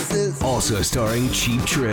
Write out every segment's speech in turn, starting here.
kisses. Also starring Cheap Trick.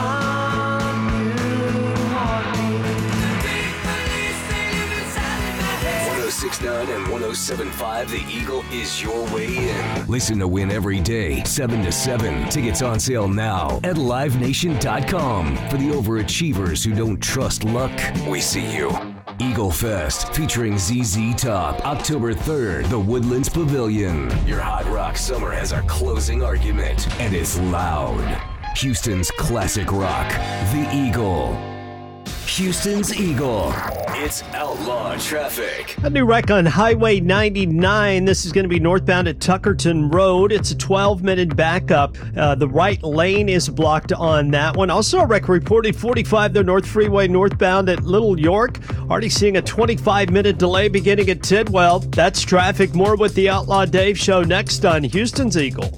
106.9 and 107.5, The Eagle is your way in. Listen to Win every day, 7 to 7. Tickets on sale now at livenation.com. For the overachievers who don't trust luck, we see you. Eagle Fest, featuring ZZ Top, October 3rd, the Woodlands Pavilion. Your hot rock summer has our closing argument, and it's loud. Houston's classic rock, The Eagle. Houston's Eagle. It's outlaw traffic. A new wreck on Highway 99. This is going to be northbound at Tuckerton Road. It's a 12-minute backup. The right lane is blocked on that one. Also a wreck reported 45 the North Freeway northbound at Little York. Already seeing a 25-minute delay beginning at Tidwell. That's traffic. More with the Outlaw Dave Show next on Houston's Eagle.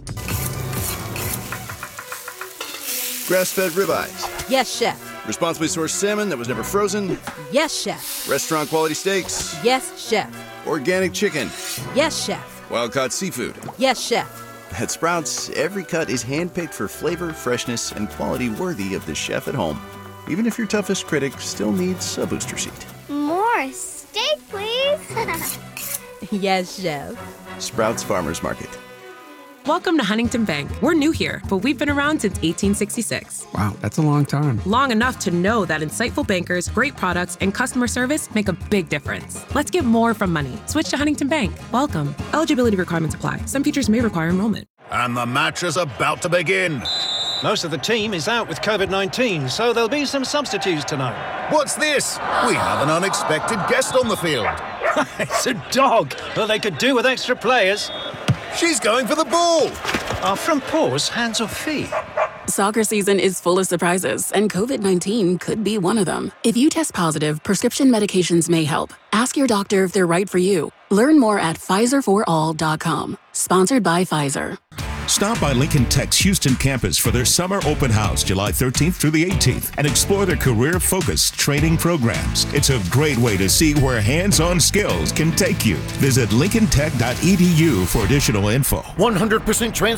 Grass-fed ribeyes. Yes, chef. Responsibly sourced salmon that was never frozen. Yes, chef. Restaurant quality steaks. Yes, chef. Organic chicken. Yes, chef. Wild-caught seafood. Yes, chef. At Sprouts, every cut is handpicked for flavor, freshness, and quality worthy of the chef at home. Even if your toughest critic still needs a booster seat. More steak, please. Yes, chef. Sprouts Farmers Market. Welcome to Huntington Bank. We're new here, but we've been around since 1866. Wow, that's a long time. Long enough to know that insightful bankers, great products, and customer service make a big difference. Let's get more from money. Switch to Huntington Bank. Welcome. Eligibility requirements apply. Some features may require enrollment. And the match is about to begin. Most of the team is out with COVID-19, so there'll be some substitutes tonight. What's this? We have an unexpected guest on the field. It's a dog. Well, they could do with extra players. She's going for the ball. Are front paws hands or feet? Soccer season is full of surprises, and COVID-19 could be one of them. If you test positive, prescription medications may help. Ask your doctor if they're right for you. Learn more at PfizerForAll.com. Sponsored by Pfizer. Stop by Lincoln Tech's Houston campus for their summer open house, July 13th through the 18th, and explore their career-focused training programs. It's a great way to see where hands-on skills can take you. Visit lincolntech.edu for additional info. 100%